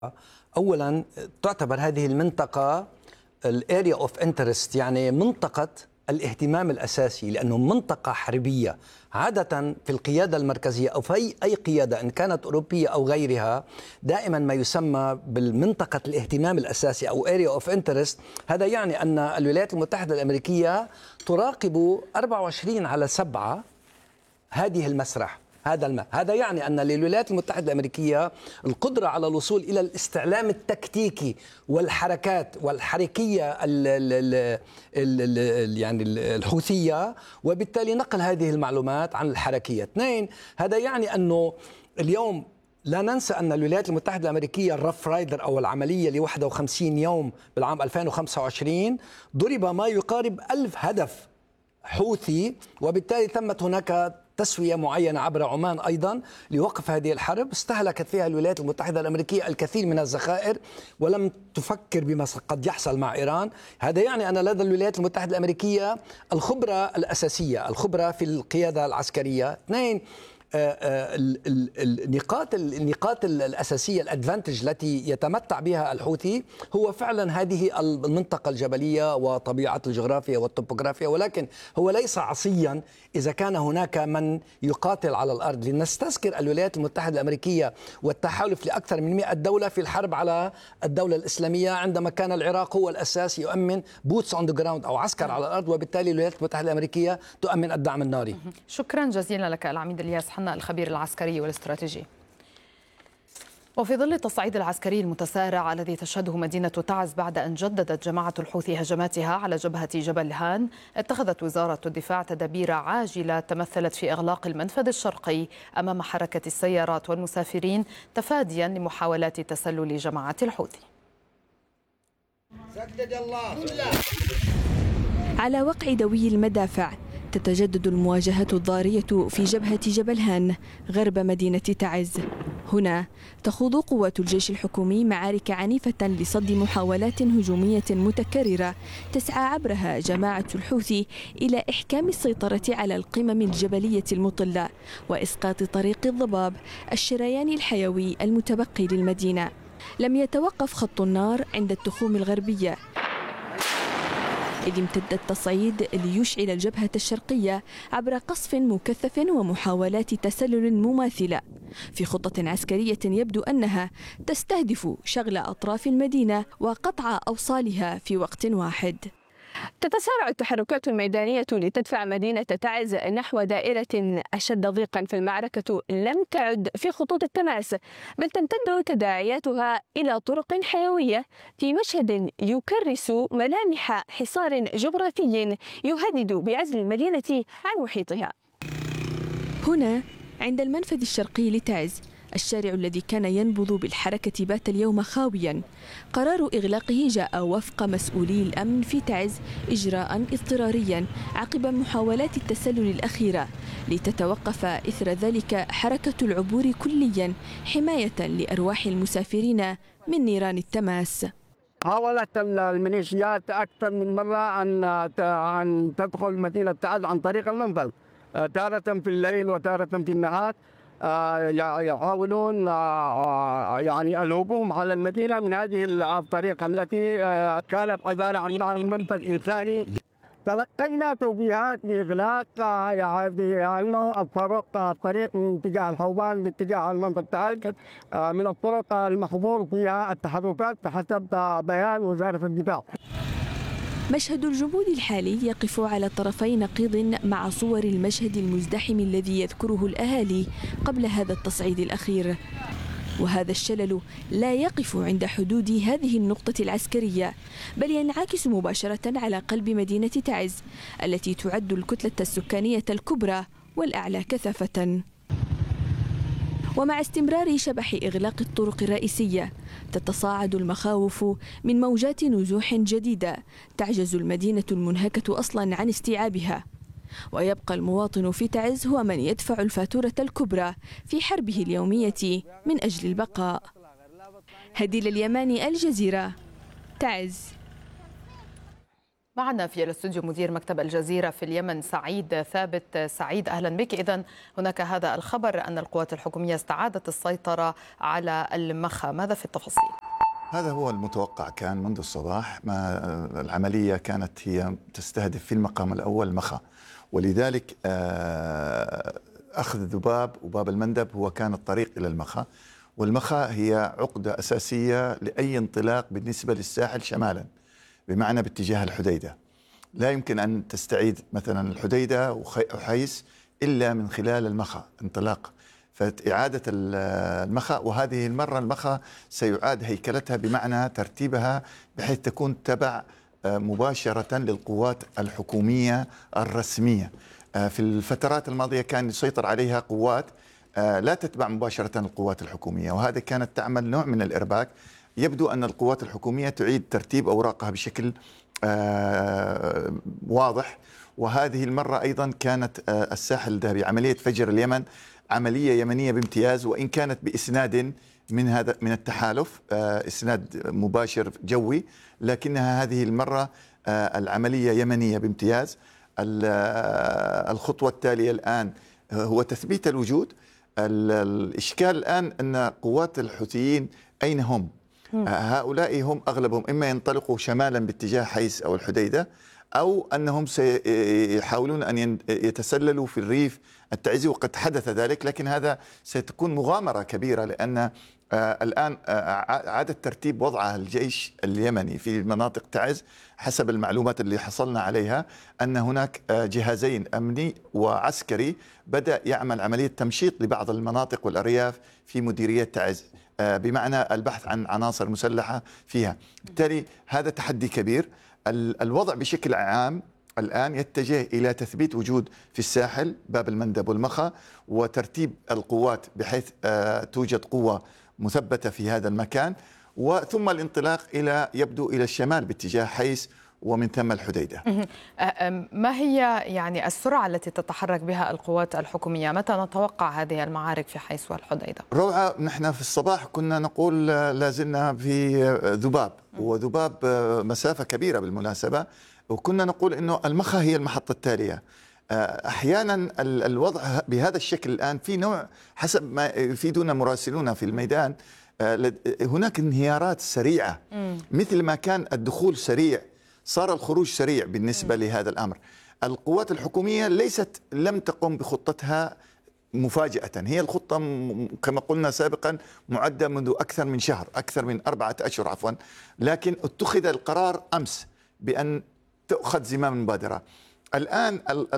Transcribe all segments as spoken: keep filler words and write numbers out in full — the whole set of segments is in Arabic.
أولا تعتبر هذه المنطقة الاريا اوف انترست، يعني منطقة الاهتمام الأساسي، لأنه منطقة حربية. عادة في القيادة المركزية أو في أي أي قيادة إن كانت أوروبية أو غيرها، دائما ما يسمى بالمنطقة الاهتمام الأساسي أو اريا اوف انترست. هذا يعني أن الولايات المتحدة الأمريكية تراقب أربعة وعشرين على سبعة هذه المسرح، هذا الماء. هذا يعني أن للولايات المتحدة الأمريكية القدرة على الوصول إلى الاستعلام التكتيكي والحركات والحركية ال ال ال ال يعني الحوثية، وبالتالي نقل هذه المعلومات عن الحركية. اثنين، هذا يعني أنه اليوم لا ننسى أن الولايات المتحدة الأمريكية الرف رايدر أو العملية ل واحد وخمسين يوم بالعام ألفين وخمسة وعشرين ضرب ما يقارب ألف هدف حوثي، وبالتالي تمت هناك تسوية معينة عبر عمان أيضا لوقف هذه الحرب. استهلكت فيها الولايات المتحدة الأمريكية الكثير من الذخائر ولم تفكر بما قد يحصل مع إيران. هذا يعني أن لدى الولايات المتحدة الأمريكية الخبرة الأساسية، الخبرة في القيادة العسكرية. اثنين، النقاط النقاط الأساسية الادفانتج التي يتمتع بها الحوثي هو فعلا هذه المنطقة الجبلية وطبيعة الجغرافيا والطبوغرافيا، ولكن هو ليس عصيا إذا كان هناك من يقاتل على الأرض. لنستذكر الولايات المتحدة الأمريكية والتحالف لأكثر من مئة دولة في الحرب على الدولة الإسلامية، عندما كان العراق هو الأساس يؤمن بوتس أون ذا جراوند أو عسكر على الأرض، وبالتالي الولايات المتحدة الأمريكية تؤمن الدعم الناري. شكرا جزيلا لك العميد الياس حنا، الخبير العسكري والاستراتيجي. وفي ظل التصعيد العسكري المتسارع الذي تشهده مدينة تعز بعد أن جددت جماعة الحوثي هجماتها على جبهة جبل هان، اتخذت وزارة الدفاع تدابير عاجلة تمثلت في إغلاق المنفذ الشرقي أمام حركة السيارات والمسافرين تفاديا لمحاولات تسلل جماعة الحوثي. على وقع دوي المدافع تتجدد المواجهة الضارية في جبهة جبل هان غرب مدينة تعز. هنا تخوض قوات الجيش الحكومي معارك عنيفة لصد محاولات هجومية متكررة تسعى عبرها جماعة الحوثي إلى إحكام السيطرة على القمم الجبلية المطلة وإسقاط طريق الضباب الشريان الحيوي المتبقي للمدينة. لم يتوقف خط النار عند التخوم الغربية، إذ امتد التصعيد ليشعل الجبهة الشرقية عبر قصف مكثف ومحاولات تسلل مماثلة في خطة عسكرية يبدو أنها تستهدف شغل أطراف المدينة وقطع أوصالها في وقت واحد. تتسارع التحركات الميدانية لتدفع مدينة تعز نحو دائرة أشد ضيقا، فالمعركة لم تعد في خطوط التماس، بل تمتد تداعياتها إلى طرق حيوية في مشهد يكرس ملامح حصار جغرافي يهدد بعزل المدينة عن محيطها. هنا عند المنفذ الشرقي لتعز، الشارع الذي كان ينبض بالحركة بات اليوم خاويا. قرار إغلاقه جاء وفق مسؤولي الأمن في تعز إجراء اضطراريا عقب محاولات التسلل الأخيرة، لتتوقف إثر ذلك حركة العبور كليا حماية لأرواح المسافرين من نيران التماس. حاولت الميليشيات أكثر من مرة أن أن تدخل مدينة تعز عن طريق المنفذ، تارة في الليل وتارة في النهار. يحاولون يعني الهجوم على المدينة من هذه الطريقة التي كانت عبارة عن منفذ إنساني. تلقينا توجيهات بإغلاق يعني الطرق الطريق من اتجاه الحوبان باتجاه المنفذ تعز من الطرق المحظور فيها التحركات بحسب بيان وزارة الدفاع. مشهد الجمود الحالي يقف على طرفي نقيض مع صور المشهد المزدحم الذي يذكره الأهالي قبل هذا التصعيد الأخير. وهذا الشلل لا يقف عند حدود هذه النقطة العسكرية، بل ينعكس مباشرة على قلب مدينة تعز التي تعد الكتلة السكانية الكبرى والأعلى كثافة. ومع استمرار شبح إغلاق الطرق الرئيسية تتصاعد المخاوف من موجات نزوح جديدة تعجز المدينة المنهكة أصلا عن استيعابها، ويبقى المواطن في تعز هو من يدفع الفاتورة الكبرى في حربه اليومية من أجل البقاء. هديل اليماني، الجزيرة، تعز. معنا في الاستوديو مدير مكتب الجزيرة في اليمن سعيد ثابت. سعيد، أهلا بك. إذن هناك هذا الخبر أن القوات الحكومية استعادت السيطرة على المخا، ماذا في التفاصيل؟ هذا هو المتوقع، كان منذ الصباح ما العملية كانت هي تستهدف في المقام الأول المخا، ولذلك أخذ ذباب وباب المندب هو كان الطريق إلى المخا، والمخا هي عقدة أساسية لأي انطلاق بالنسبة للساحل شمالا، بمعنى باتجاه الحديدة. لا يمكن أن تستعيد مثلا الحديدة وحيس إلا من خلال المخا انطلاق. فإعادة المخا، وهذه المرة المخا سيعاد هيكلتها بمعنى ترتيبها بحيث تكون تبع مباشرة للقوات الحكومية الرسمية. في الفترات الماضية كان يسيطر عليها قوات لا تتبع مباشرة القوات الحكومية، وهذا كانت تعمل نوع من الإرباك. يبدو أن القوات الحكومية تعيد ترتيب أوراقها بشكل واضح، وهذه المرة أيضا كانت الساحل الذهبي عملية فجر اليمن عملية يمنية بامتياز، وإن كانت بإسناد من هذا من التحالف، إسناد مباشر جوي، لكنها هذه المرة العملية يمنية بامتياز. الخطوة التالية الآن هو تثبيت الوجود. الإشكال الآن أن قوات الحوثيين أين هم؟ هؤلاء هم أغلبهم إما ينطلقوا شمالا باتجاه حيس أو الحديدة، أو أنهم سيحاولون أن يتسللوا في الريف التعزي، وقد حدث ذلك، لكن هذا ستكون مغامرة كبيرة، لأن الآن عادة ترتيب وضع الجيش اليمني في مناطق تعز حسب المعلومات اللي حصلنا عليها أن هناك جهازين أمني وعسكري بدأ يعمل عملية تمشيط لبعض المناطق والأرياف في مديرية تعز، بمعنى البحث عن عناصر مسلحة فيها. بالتالي هذا تحدي كبير. الوضع بشكل عام الآن يتجه إلى تثبيت وجود في الساحل باب المندب والمخا، وترتيب القوات بحيث توجد قوة مثبتة في هذا المكان، وثم الانطلاق إلى يبدو إلى الشمال باتجاه حيس ومن ثم الحديدة. ما هي يعني السرعة التي تتحرك بها القوات الحكومية؟ متى نتوقع هذه المعارك في حيس والحديدة؟ روعة، نحن في الصباح كنا نقول لازلنا في ذباب، وذباب مسافة كبيرة بالمناسبة، وكنا نقول إنه المخا هي المحطة التالية. أحيانا الوضع بهذا الشكل الآن في نوع حسب ما يفيدنا مراسلون في الميدان، هناك انهيارات سريعة مثل ما كان الدخول سريع صار الخروج سريع بالنسبة لهذا الأمر. القوات الحكومية ليست لم تقم بخطتها مفاجأة، هي الخطة كما قلنا سابقا معدة منذ أكثر من شهر، أكثر من أربعة أشهر عفوا، لكن اتخذ القرار أمس بأن تأخذ زمام المبادرة. الآن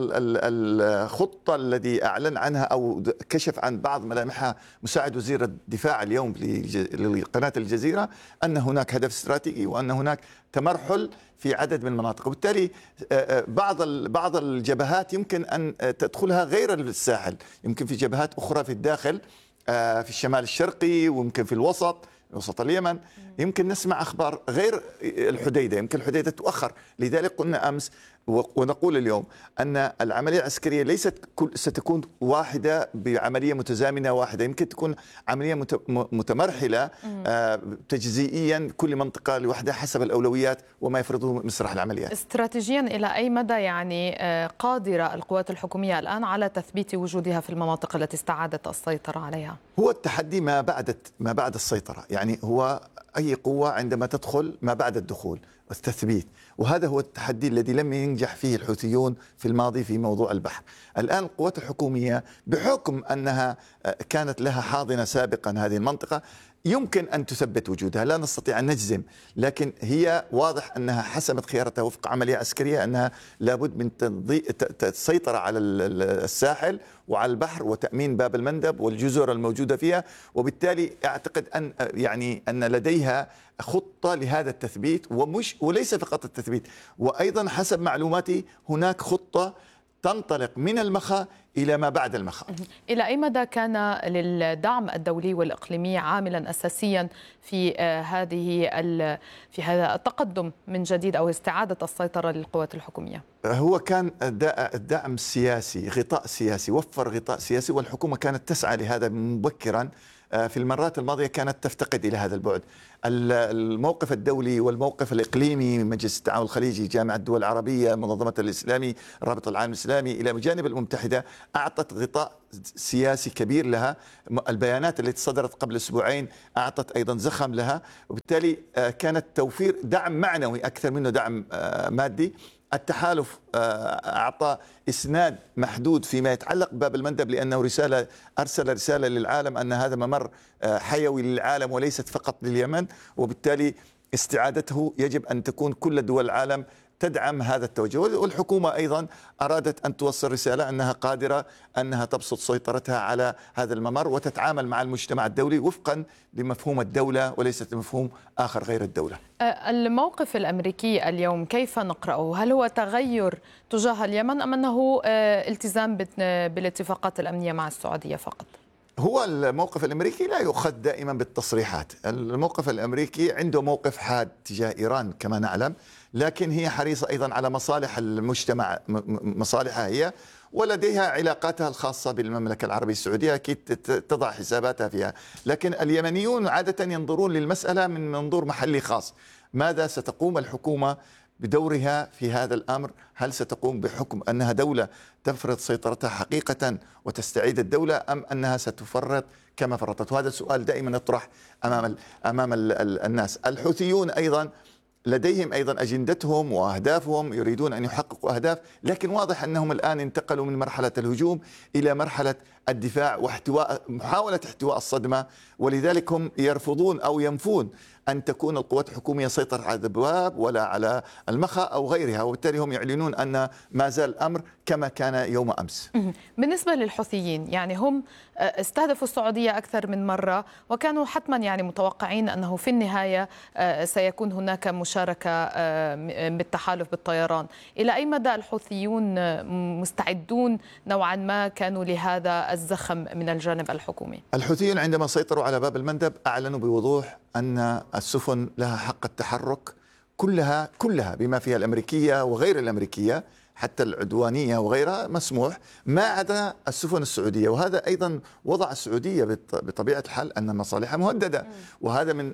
الخطة الذي أعلن عنها أو كشف عن بعض ملامحها مساعد وزير الدفاع اليوم لقناة الجزيرة أن هناك هدف استراتيجي وأن هناك تمرحل في عدد من المناطق، وبالتالي بعض بعض الجبهات يمكن أن تدخلها غير الساحل، يمكن في جبهات أخرى في الداخل في الشمال الشرقي، ويمكن في الوسط وسط اليمن، يمكن نسمع أخبار غير الحديدة، يمكن الحديدة تؤخر. لذلك قلنا أمس ونقول اليوم أن العملية العسكرية ليست ستكون واحدة بعملية متزامنة واحدة، يمكن تكون عملية متمرحلة تجزئيا، كل منطقة لوحدها حسب الأولويات وما يفرضه مسرح العمليات. استراتيجيا إلى أي مدى يعني قادرة القوات الحكومية الآن على تثبيت وجودها في المناطق التي استعادت السيطرة عليها؟ هو التحدي ما بعد ما بعد السيطرة، يعني هو أي قوة عندما تدخل ما بعد الدخول والتثبيت، وهذا هو التحدي الذي لم ينجح فيه الحوثيون في الماضي في موضوع البحر. الآن القوات الحكومية بحكم أنها كانت لها حاضنة سابقا هذه المنطقة يمكن أن تثبت وجودها، لا نستطيع أن نجزم، لكن هي واضح أنها حسمت خيارتها وفق عملية عسكرية أنها لابد من السيطرة على الساحل وعلى البحر وتأمين باب المندب والجزر الموجودة فيها، وبالتالي أعتقد أن يعني أن لديها خطة لهذا التثبيت، ومش وليس فقط التثبيت، وأيضا حسب معلوماتي هناك خطة تنطلق من المخا إلى ما بعد المخا. إلى أي مدى كان للدعم الدولي والإقليمي عاملا أساسيا في هذه في هذا التقدم من جديد أو استعادة السيطرة للقوات الحكومية؟ هو كان الدعم السياسي، غطاء سياسي، وفر غطاء سياسي، والحكومة كانت تسعى لهذا مبكرا. في المرات الماضية كانت تفتقد إلى هذا البعد. الموقف الدولي والموقف الإقليمي من مجلس التعاون الخليجي، جامعة الدول العربية، منظمة الإسلامي، الرابط العالمي الإسلامي، إلى جانب المتحدة، أعطت غطاء سياسي كبير لها. البيانات التي صدرت قبل أسبوعين أعطت أيضا زخم لها، وبالتالي كانت توفير دعم معنوي أكثر منه دعم مادي. التحالف أعطى إسناد محدود فيما يتعلق بباب المندب، لأنه رسالة أرسل رسالة للعالم أن هذا ممر حيوي للعالم وليست فقط لليمن، وبالتالي استعادته يجب أن تكون كل دول العالم تدعم هذا التوجه. والحكومة أيضا أرادت أن توصل رسالة أنها قادرة أنها تبسط سيطرتها على هذا الممر وتتعامل مع المجتمع الدولي وفقا لمفهوم الدولة وليست لمفهوم آخر غير الدولة. الموقف الأمريكي اليوم كيف نقرأه؟ هل هو تغير تجاه اليمن أم أنه التزام بالاتفاقات الأمنية مع السعودية فقط؟ هو الموقف الأمريكي لا يؤخذ دائما بالتصريحات. الموقف الأمريكي عنده موقف حاد تجاه إيران كما نعلم، لكن هي حريصة أيضا على مصالح المجتمع، مصالحها هي، ولديها علاقاتها الخاصة بالمملكة العربية السعودية أكيد تضع حساباتها فيها. لكن اليمنيون عادة ينظرون للمسألة من منظور محلي خاص. ماذا ستقوم الحكومة بدورها في هذا الأمر؟ هل ستقوم بحكم أنها دولة تفرض سيطرتها حقيقة وتستعيد الدولة، أم أنها ستفرط كما فرطت؟ وهذا السؤال دائما يطرح أمام أمام الناس. الحوثيون أيضا لديهم أيضا أجندتهم وأهدافهم، يريدون أن يحققوا أهداف، لكن واضح أنهم الآن انتقلوا من مرحلة الهجوم إلى مرحلة الدفاع واحتواء، محاولة احتواء الصدمة، ولذلك هم يرفضون أو ينفون أن تكون القوات الحكومية سيطرة على الأبواب ولا على المخا أو غيرها، وبالتالي هم يعلنون أن ما زال الأمر كما كان يوم أمس. بالنسبة للحوثيين، يعني هم استهدفوا السعودية أكثر من مرة، وكانوا حتما يعني متوقعين أنه في النهاية سيكون هناك مشاركة بالتحالف بالطيران. إلى أي مدى الحوثيون مستعدون نوعا ما كانوا لهذا الزخم من الجانب الحكومي؟ الحوثيون عندما سيطروا على باب المندب أعلنوا بوضوح أن السفن لها حق التحرك كلها كلها بما فيها الأمريكية وغير الأمريكية، حتى العدوانية وغيرها مسموح، ما عدا السفن السعودية. وهذا أيضا وضع السعودية بطبيعة الحال أن مصالحها مهددة، وهذا من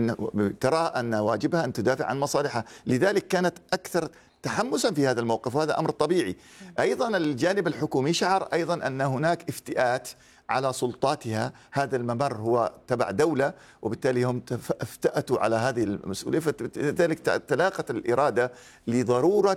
من ترى أن واجبها أن تدافع عن مصالحها، لذلك كانت أكثر تحمسا في هذا الموقف، وهذا أمر طبيعي. أيضا الجانب الحكومي شعر أيضا أن هناك افتئات على سلطاتها، هذا الممر هو تبع دولة، وبالتالي هم افتأتوا على هذه المسؤولية، فلذلك تلاقت الإرادة لضرورة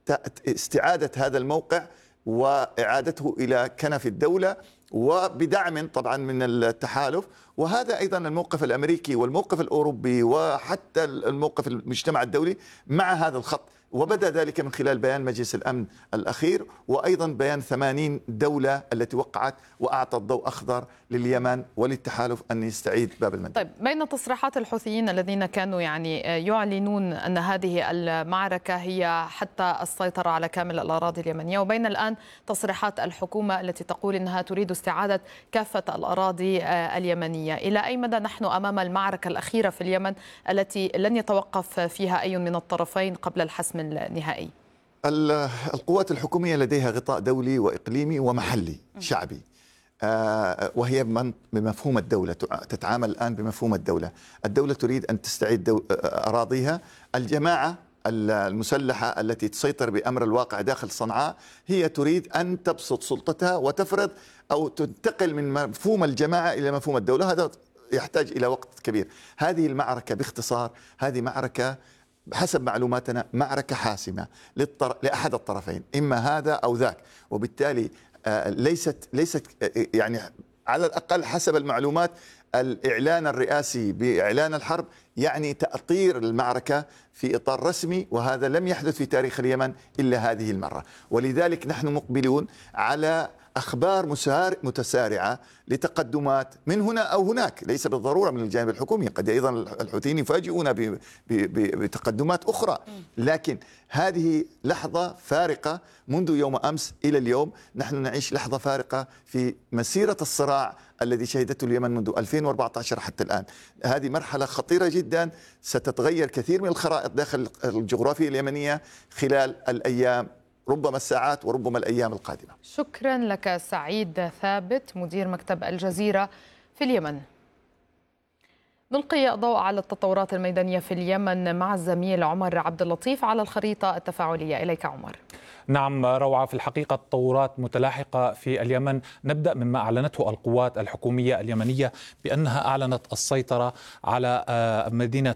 استعادة هذا الموقع وإعادته إلى كنف الدولة وبدعم طبعا من التحالف. وهذا أيضا الموقف الأمريكي والموقف الأوروبي وحتى الموقف المجتمع الدولي مع هذا الخط، وبدأ ذلك من خلال بيان مجلس الأمن الأخير، وأيضا بيان ثمانين دولة التي وقعت وأعطت ضوء أخضر لليمن وللتحالف أن يستعيد باب المندب. طيب، بين تصريحات الحوثيين الذين كانوا يعني يعلنون أن هذه المعركة هي حتى السيطرة على كامل الأراضي اليمنية، وبين الآن تصريحات الحكومة التي تقول أنها تريد استعادة كافة الأراضي اليمنية، إلى أي مدى نحن أمام المعركة الأخيرة في اليمن التي لن يتوقف فيها أي من الطرفين قبل الحسم النهائي؟ القوات الحكومية لديها غطاء دولي وإقليمي ومحلي شعبي، وهي بمفهوم الدولة، تتعامل الآن بمفهوم الدولة. الدولة تريد أن تستعيد أراضيها. الجماعة المسلحة التي تسيطر بأمر الواقع داخل صنعاء هي تريد أن تبسط سلطتها وتفرض أو تنتقل من مفهوم الجماعة إلى مفهوم الدولة. هذا يحتاج إلى وقت كبير. هذه المعركة باختصار، هذه معركة بحسب معلوماتنا معركة حاسمة لأحد الطرفين، إما هذا أو ذاك، وبالتالي ليست ليست يعني على الأقل حسب المعلومات الإعلان الرئاسي بإعلان الحرب يعني تأطير المعركة في إطار رسمي، وهذا لم يحدث في تاريخ اليمن إلا هذه المرة. ولذلك نحن مقبلون على أخبار متسارعة لتقدمات من هنا أو هناك، ليس بالضرورة من الجانب الحكومي، قد أيضا الحوثيين يفاجئون بتقدمات أخرى، لكن هذه لحظة فارقة منذ يوم أمس إلى اليوم. نحن نعيش لحظة فارقة في مسيرة الصراع الذي شهدته اليمن منذ ألفين وأربعة عشر حتى الآن. هذه مرحلة خطيرة جدا ستتغير كثير من الخرائط داخل الجغرافيا اليمنية خلال الأيام، ربما الساعات وربما الأيام القادمة. شكرا لك سعيد ثابت، مدير مكتب الجزيرة في اليمن. نلقي الضوء على التطورات الميدانية في اليمن مع الزميل عمر عبد اللطيف على الخريطة التفاعلية. إليك عمر. نعم روعة، في الحقيقة تطورات متلاحقة في اليمن. نبدأ مما أعلنته القوات الحكومية اليمنية بأنها أعلنت السيطرة على مدينة